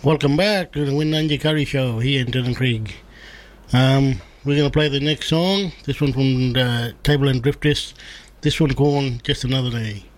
Welcome back to the Winandy Curry Show here in Dillon Creek. We're going to play the next song. This one from the Table and Drifters. This one called Just Another Day.